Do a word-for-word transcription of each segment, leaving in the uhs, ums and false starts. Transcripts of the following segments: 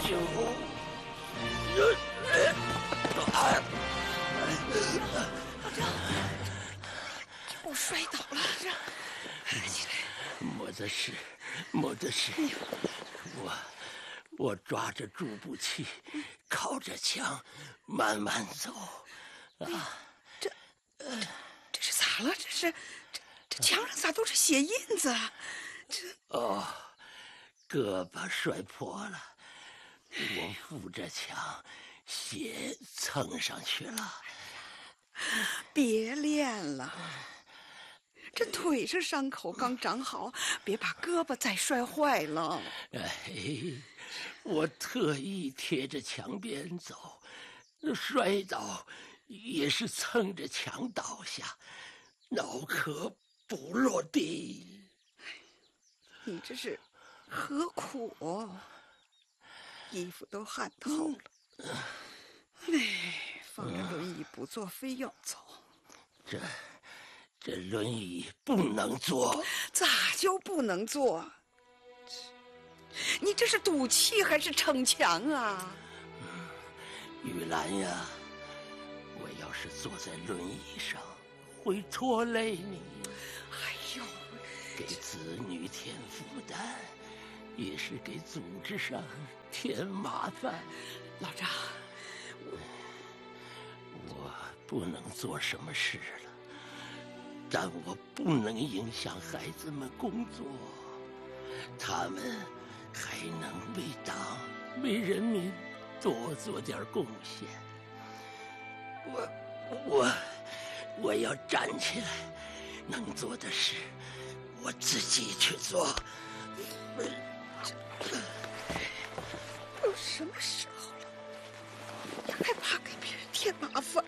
九， 我摔倒了，这起来。 没得事，没得事。我我抓着助步器，靠着墙，慢慢走。啊， 这呃，这是咋了？这是这这墙上咋都是血印子啊？这哦，胳膊摔破了，我扶着墙，血蹭上去了。 别练了，这腿上伤口刚长好，别把胳膊再摔坏了。 哎，我特意贴着墙边走，摔倒也是蹭着墙倒下，脑壳不落地。 你这是何苦哦？衣服都汗透了。哎，放着轮椅不坐，非要走。 这这轮椅不能坐。 咋就不能坐？你这是赌气还是逞强啊？ 玉兰呀，我要是坐在轮椅上，会拖累你。 哎呦， 给子女添负担，也是给组织上添麻烦。 老张， 我我不能做什么事了，但我不能影响孩子们工作，他们还能为党为人民多做点贡献。我我我要站起来，能做的事我自己去做。 都什么时候了，你还怕给别人添麻烦？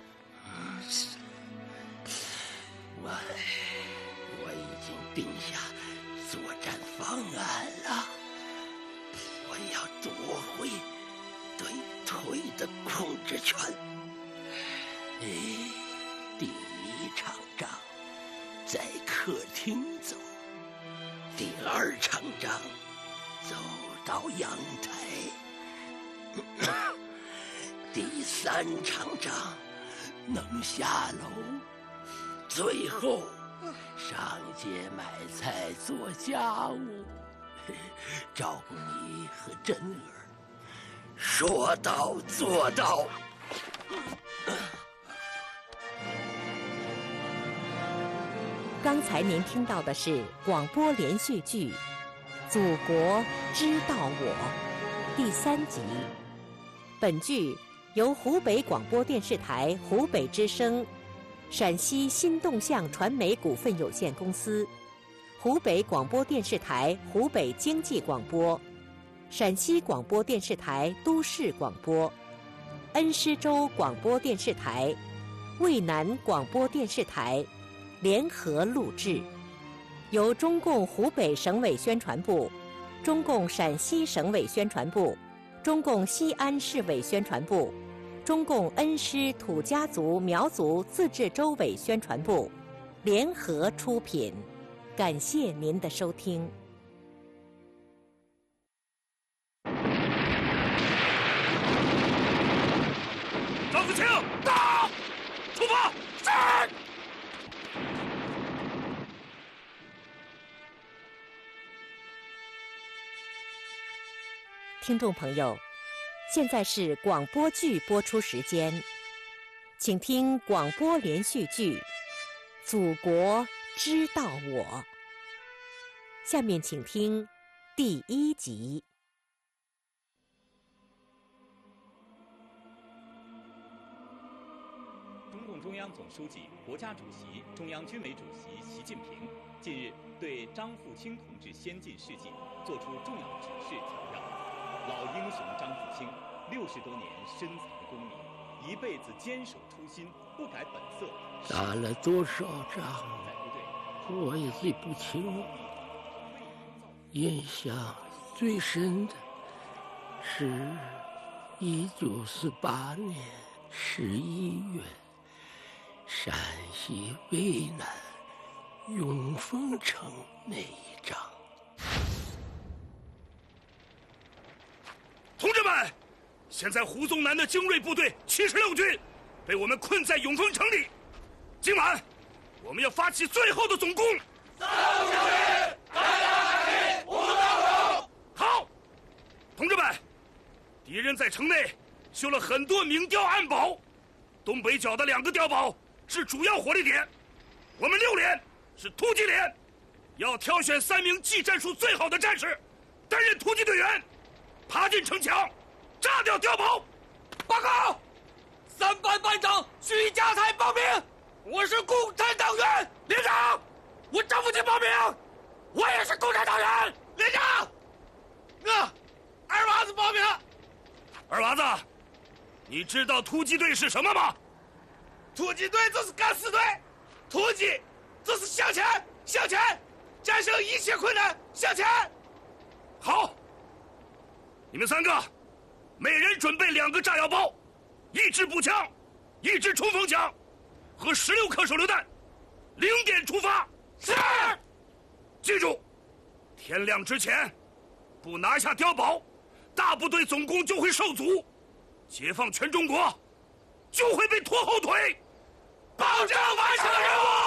我我已经定下作战方案了，我要夺回对腿的控制权。哎，第一场仗在客厅走，第二场仗走到阳台，第三场仗能下楼，最后上街买菜做家务，照顾你和珍儿，说到做到。 刚才您听到的是广播连续剧《祖国知道我》第三集。本剧由湖北广播电视台湖北之声、陕西新动向传媒股份有限公司、湖北广播电视台湖北经济广播、陕西广播电视台都市广播、恩施州广播电视台、渭南广播电视台联合录制，由中共湖北省委宣传部、中共陕西省委宣传部、中共西安市委宣传部、中共恩施土家族苗族自治州委宣传部联合出品。感谢您的收听。 张福清，到！出发！是。 听众朋友，现在是广播剧播出时间，请听广播连续剧《祖国知道我》。下面请听第一集。 中共中央总书记、国家主席、中央军委主席习近平近日对张富清同志先进事迹作出重要指示强调，老英雄张富清六十多年深藏功名，一辈子坚守初心，不改本色。 打了多少仗，我也记不清了。印象最深的是一九四八年十一月，陕西渭南永丰城那一仗。 同志们， 们，现在胡宗南的精锐部队七十六军被我们困在永丰城里。今晚，我们要发起最后的总攻。三五九零，大家开始，武当口。好，同志们，敌人在城内修了很多明碉暗堡，东北角的两个碉堡是主要火力点。我们六连是突击连，要挑选三名技战术最好的战士，担任突击队员，爬进城墙，炸掉碉堡。报告，三班班长徐家才报名，我是共产党员。连长，我张富进报名，我也是共产党员。连长，我二娃子报名。二娃子，你知道突击队是什么吗？突击队就是敢死队，突击就是向前，向前，战胜一切困难，向前。好，你们三个，每人准备两个炸药包，一支步枪，一支冲锋枪，和十六颗手榴弹。零点出发。是。记住，天亮之前，不拿下碉堡，大部队总攻就会受阻，解放全中国就会被拖后腿，保证完成任务。